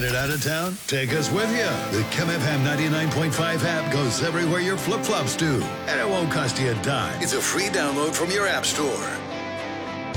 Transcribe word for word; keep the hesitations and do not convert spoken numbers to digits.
Headed out of town? Take us with you. The Kem F M ninety-nine point five app goes everywhere your flip-flops do. And it won't cost you a dime. It's a free download from your app store.